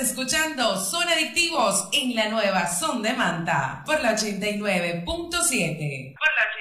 escuchando Son Adictivos en la nueva Son de Manta por la 89.7. Por la